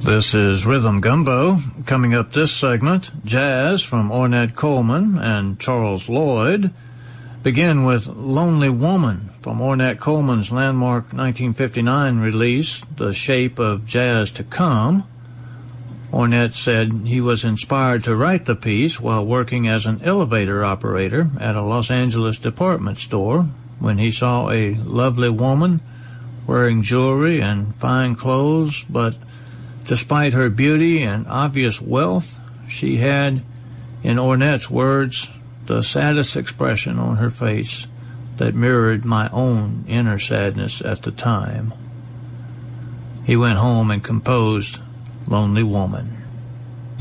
This is Rhythm Gumbo. Coming up this segment, jazz from Ornette Coleman and Charles Lloyd. Begin with Lonely Woman from Ornette Coleman's landmark 1959 release, The Shape of Jazz to Come. Ornette said he was inspired to write the piece while working as an elevator operator at a Los Angeles department store when he saw a lovely woman wearing jewelry and fine clothes, but despite her beauty and obvious wealth, she had, in Ornette's words, the saddest expression on her face that mirrored my own inner sadness at the time. He went home and composed Lonely Woman.